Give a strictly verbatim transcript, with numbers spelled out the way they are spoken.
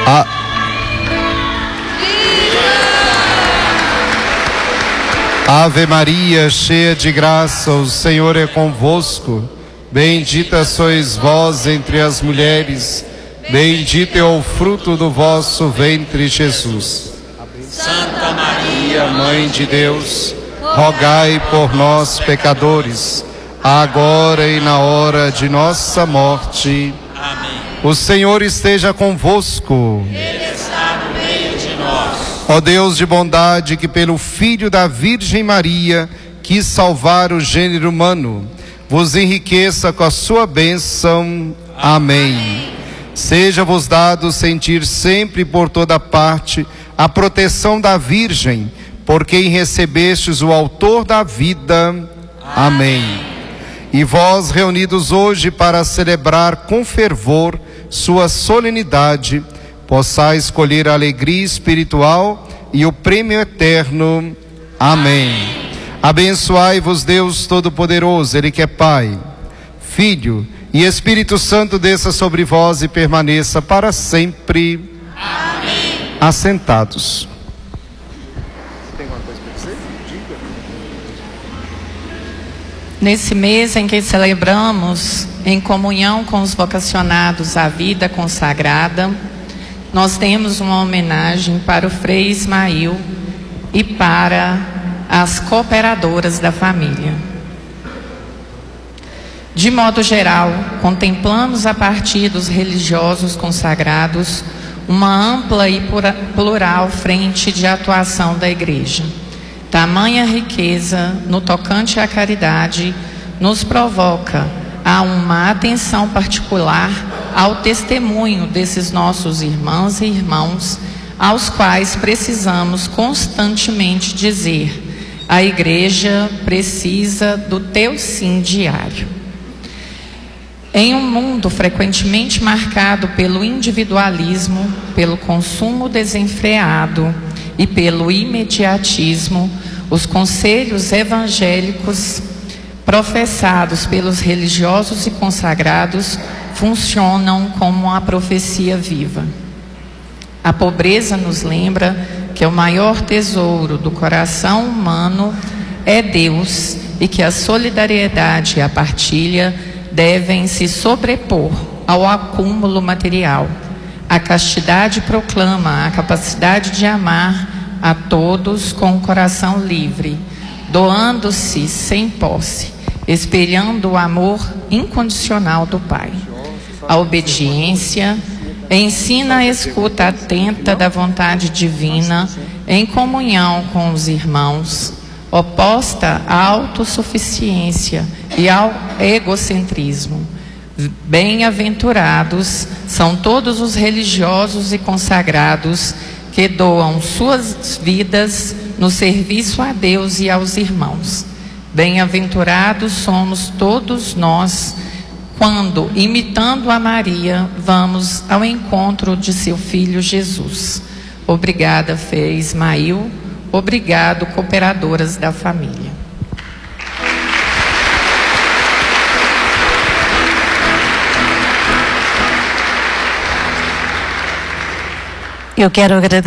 A... Ave Maria, cheia de graça, o Senhor é convosco. Bendita sois vós entre as mulheres, bendito é o fruto do vosso ventre, Jesus. Santa Maria, Mãe de Deus, rogai por nós, pecadores, agora e na hora de nossa morte. amém. O Senhor esteja convosco. Ele está no meio de nós. Ó Deus de bondade, que pelo Filho da Virgem Maria quis salvar o gênero humano, vos enriqueça com a sua bênção. Amém. Seja-vos dado sentir sempre por toda parte a proteção da Virgem, por quem recebestes o autor da vida. Amém. E vós, reunidos hoje para celebrar com fervor sua solenidade, possais escolher a alegria espiritual e o prêmio eterno. Amém. Abençoai-vos Deus Todo-Poderoso, Ele que é Pai, Filho e Espírito Santo, desça sobre vós e permaneça para sempre. Amém. Assentados. Nesse mês em que celebramos, em comunhão com os vocacionados à vida consagrada, nós temos uma homenagem para o Frei Ismael e para as cooperadoras da família. De modo geral, contemplamos a partir dos religiosos consagrados uma ampla e plural frente de atuação da Igreja. Tamanha riqueza no tocante à caridade nos provoca a uma atenção particular ao testemunho desses nossos irmãs e irmãos, aos quais precisamos constantemente dizer: a Igreja precisa do teu sim diário. Em um mundo frequentemente marcado pelo individualismo, pelo consumo desenfreado e pelo imediatismo, os conselhos evangélicos professados pelos religiosos e consagrados funcionam como uma profecia viva. A pobreza nos lembra que o maior tesouro do coração humano é Deus e que a solidariedade e a partilha devem se sobrepor ao acúmulo material. A castidade proclama a capacidade de amar a todos com o coração livre, doando-se sem posse, espelhando o amor incondicional do Pai. A obediência ensina a escuta atenta da vontade divina em comunhão com os irmãos, oposta à autossuficiência e ao egocentrismo. Bem-aventurados são todos os religiosos e consagrados que doam suas vidas no serviço a Deus e aos irmãos. Bem-aventurados somos todos nós quando, imitando a Maria, vamos ao encontro de seu filho Jesus. Obrigada, Frei Ismael. Obrigado, cooperadoras da família. Eu quero agradecer